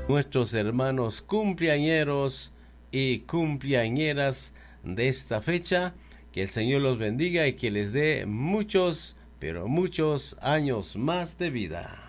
nuestros hermanos cumpleañeros y cumpleañeras de esta fecha. Que el Señor los bendiga y que les dé muchos, pero muchos años más de vida.